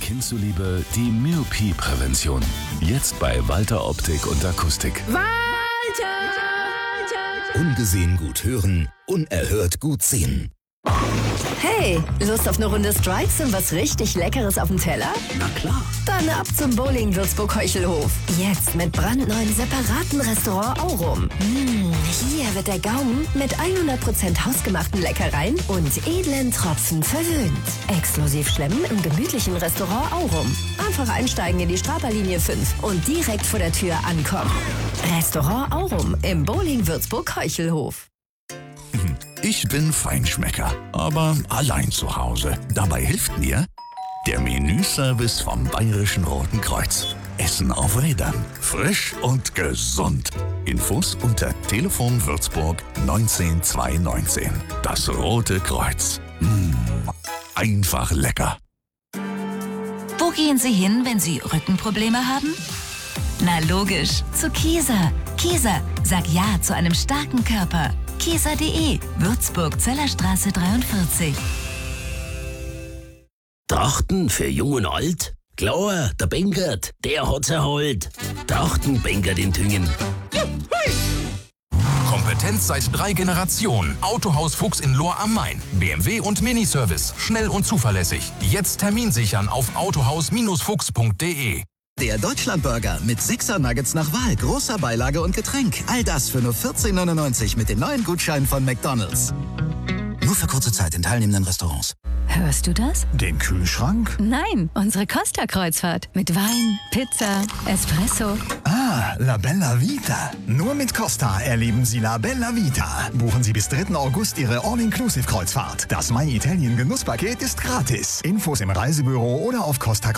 Kind zuliebe die Myopie-Prävention. Jetzt bei Walter Optik und Akustik. Walter! Ungesehen gut hören, unerhört gut sehen. Hey, Lust auf eine Runde Strikes und was richtig Leckeres auf dem Teller? Na klar. Dann ab zum Bowling Würzburg-Heuchelhof. Jetzt mit brandneuen separaten Restaurant Aurum. Hier wird der Gaumen mit 100% hausgemachten Leckereien und edlen Tropfen verwöhnt. Exklusiv schlemmen im gemütlichen Restaurant Aurum. Einfach einsteigen in die Straperlinie 5 und direkt vor der Tür ankommen. Restaurant Aurum im Bowling Würzburg-Heuchelhof. Ich bin Feinschmecker, aber allein zu Hause. Dabei hilft mir der Menüservice vom Bayerischen Roten Kreuz. Essen auf Rädern. Frisch und gesund. Infos unter Telefon Würzburg 19219. Das Rote Kreuz. Einfach lecker. Wo gehen Sie hin, wenn Sie Rückenprobleme haben? Na logisch, zu Kieser. Kieser, sag Ja zu einem starken Körper. Kieser.de, Würzburg, Zellerstraße 43. Trachten für Jung und Alt? Klar, der Bengert, der hat's erholt. Trachten Bengert in Tüngen. Kompetenz seit 3 Generationen. Autohaus Fuchs in Lohr am Main. BMW und Miniservice. Schnell und zuverlässig. Jetzt Termin sichern auf autohaus-fuchs.de. Der Deutschlandburger mit 6er Nuggets nach Wahl, großer Beilage und Getränk. All das für nur 14,99 mit den neuen Gutscheinen von McDonald's. Nur für kurze Zeit in teilnehmenden Restaurants. Hörst du das? Den Kühlschrank? Nein, unsere Costa-Kreuzfahrt. Mit Wein, Pizza, Espresso. Ah, La Bella Vita. Nur mit Costa erleben Sie La Bella Vita. Buchen Sie bis 3. August Ihre All-Inclusive-Kreuzfahrt. Das My Italien Genusspaket ist gratis. Infos im Reisebüro oder auf Costa